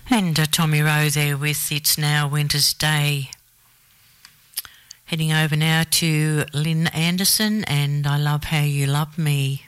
And Tommy Rowe there with It's Now Winter's Day. Heading over now to Lynn Anderson and I Love How You Love Me.